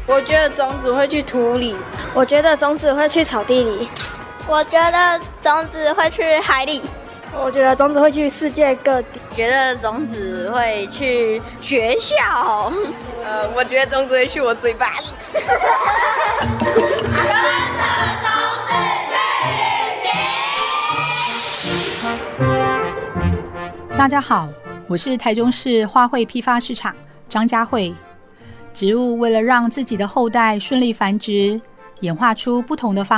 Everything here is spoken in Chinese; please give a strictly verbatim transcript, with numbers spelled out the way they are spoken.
我觉得种子会去土里。 我觉得种子会去草地里。 我觉得种子会去海里。 我觉得种子会去世界各地。 觉得种子会去学校。 呃，我觉得种子会去我嘴巴里。跟着种子去旅行。大家好，我是台中市花卉批发市场张佳慧。植物为了让自己的后代顺利繁殖，演化出不同的方